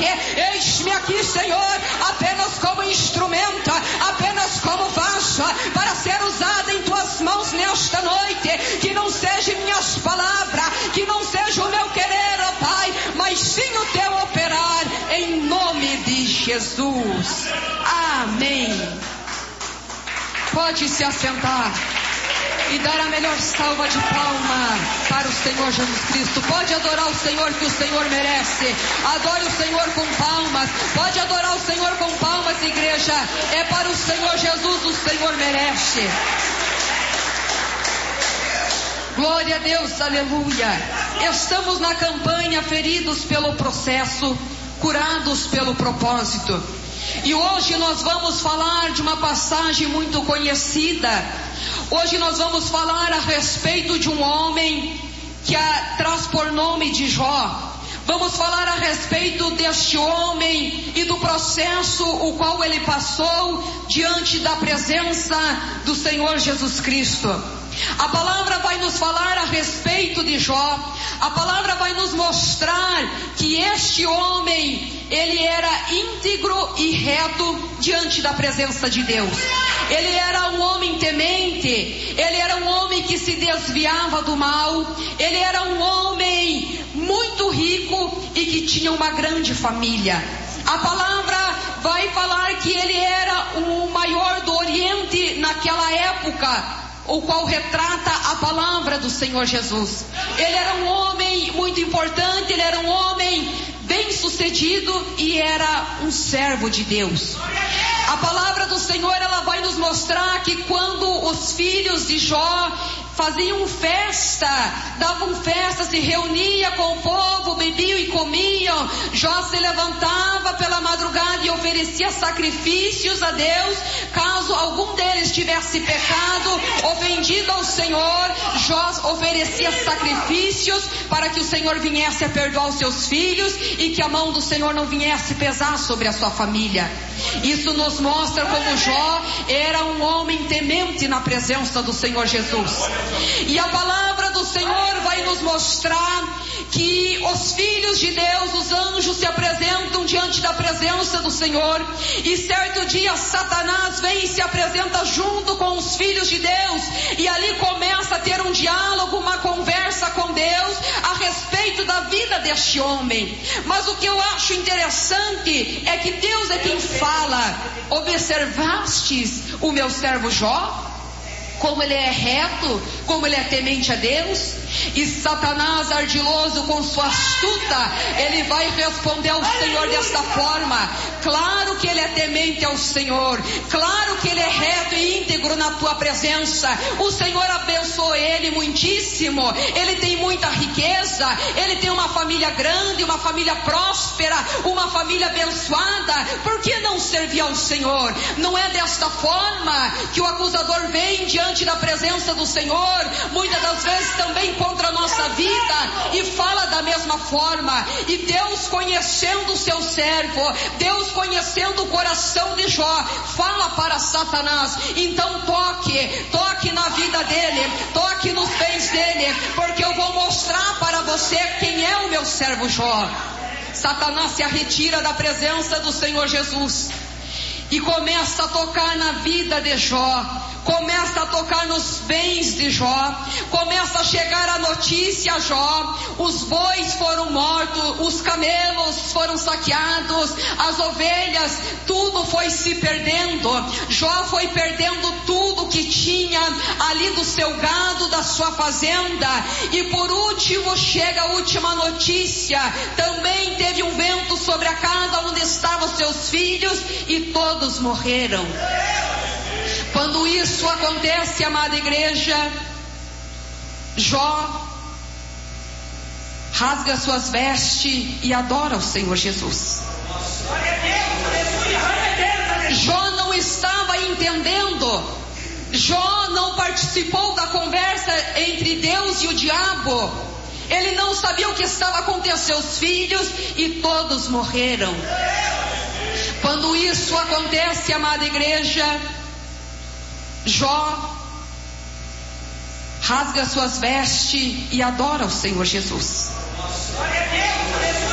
Eis-me aqui, Senhor, apenas como instrumento, apenas como vaso, para ser usada em tuas mãos nesta noite. Que não seja minhas palavras, que não seja o meu querer, ó Pai, mas sim o teu operar, em nome de Jesus. Amém. Pode se assentar e dar a melhor salva de palma para o Senhor Jesus Cristo. Pode adorar o Senhor, que o Senhor merece. Adore o Senhor com palmas. Pode adorar o Senhor com palmas, igreja. É para o Senhor Jesus, o Senhor merece. Glória a Deus, aleluia. Estamos na campanha feridos pelo processo, curados pelo propósito. E hoje nós vamos falar de uma passagem muito conhecida. Hoje nós vamos falar a respeito de um homem que traz por nome de Jó. Vamos falar a respeito deste homem e do processo o qual ele passou diante da presença do Senhor Jesus Cristo. A palavra vai nos falar a respeito de Jó. A palavra vai nos mostrar que este homem, ele era íntegro e reto diante da presença de Deus. Ele era um homem temente, ele era um homem que se desviava do mal, ele era um homem muito rico e que tinha uma grande família. A palavra vai falar que ele era o maior do Oriente naquela época, o qual retrata a palavra do Senhor Jesus. Ele era um homem muito importante, ele era um homem bem sucedido e era um servo de Deus. A palavra do Senhor, ela vai nos mostrar que quando os filhos de Jó faziam festa, davam festa, se reunia com o povo, bebiam e comiam, Jó se levantava pela madrugada e oferecia sacrifícios a Deus. Caso algum deles tivesse pecado, ofendido ao Senhor, Jó oferecia sacrifícios para que o Senhor viesse a perdoar os seus filhos e que a mão do Senhor não viesse pesar sobre a sua família. Isso nos mostra como Jó era um homem temente na presença do Senhor Jesus. E a palavra do Senhor vai nos mostrar que os filhos de Deus, os anjos, se apresentam diante da presença do Senhor. E certo dia Satanás vem e se apresenta junto com os filhos de Deus, e ali começa a ter um diálogo, uma conversa com Deus a respeito da vida deste homem. Mas o que eu acho interessante é que Deus é quem fala: observastes o meu servo Jó? Como ele é reto, como ele é temente a Deus. E Satanás, ardiloso com sua astuta, ele vai responder ao Senhor desta forma: claro que ele é temente ao Senhor, claro que ele é reto e íntegro na tua presença. O Senhor abençoou ele muitíssimo, ele tem muita riqueza, ele tem uma família grande, uma família próspera, uma família abençoada. Por que não servir ao Senhor? Não é desta forma que o acusador vem diante da presença do Senhor, muitas das vezes também contra a nossa vida, e fala da mesma forma. E Deus, conhecendo o seu servo, Deus conhecendo o coração de Jó, fala para Satanás: então toque na vida dele, toque nos bens dele, porque eu vou mostrar para você quem é o meu servo Jó. Satanás se retira da presença do Senhor Jesus e começa a tocar na vida de Jó, começa a tocar nos bens de Jó, começa a chegar a notícia a Jó: os bois foram mortos, os camelos foram saqueados, as ovelhas, tudo foi se perdendo. Jó foi perdendo tudo que tinha ali do seu gado, da sua fazenda. E por último chega a última notícia: também teve um vento sobre a casa onde estavam seus filhos e todos morreram. Quando isso acontece, amada igreja, Jó rasga suas vestes e adora o Senhor Jesus. Jó não estava entendendo, Jó não participou da conversa entre Deus e o diabo. Ele não sabia o que estava acontecendo, seus filhos e todos morreram. Quando isso acontece, amada igreja, Jó rasga suas vestes e adora o Senhor Jesus.